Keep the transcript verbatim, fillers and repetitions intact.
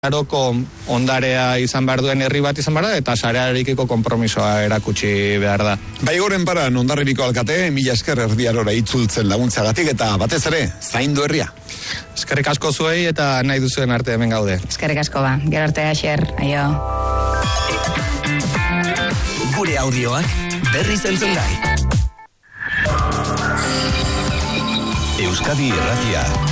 Aroko ondarea izan behar duen herri bat izan behar da, eta sarearekiko konpromisoa erakutsi behar da. Baigoren paran Hondarribiko alkate, mila esker erdiarora itzultzen laguntzagatik eta batez ere, zaindu herria. Eskerrik asko zuei eta nahi duzuen arte hemen gaude. Eskerrik asko ba, gero arte Asier, aio. Gure audioak berriz entzungai. Euskadi Irratia.